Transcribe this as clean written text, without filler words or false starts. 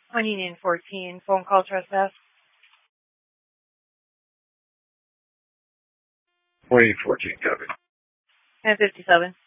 On Union 14, phone call trespass. 2014, copy. 1057.